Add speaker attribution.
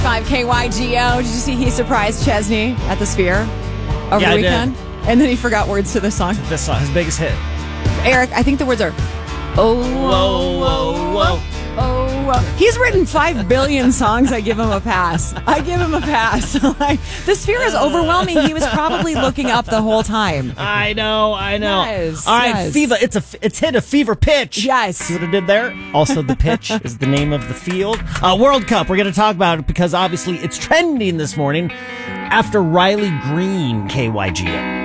Speaker 1: 101.5 KYGO. Did you see he surprised Chesney at the Sphere over the weekend? And then he forgot words to the song.
Speaker 2: This song, his biggest hit.
Speaker 1: Eric, I think the words are, oh, whoa, whoa, whoa. Oh, whoa. He's written 5 billion songs. I give him a pass. Like, the Sphere is overwhelming. He was probably looking up the whole time.
Speaker 2: I know.
Speaker 1: Yes,
Speaker 2: All right, Fever. It's hit a fever pitch.
Speaker 1: Yes.
Speaker 2: See what I did there? Also, the pitch is the name of the field. World Cup. We're going to talk about it because obviously it's trending this morning after Riley Green, KYGO.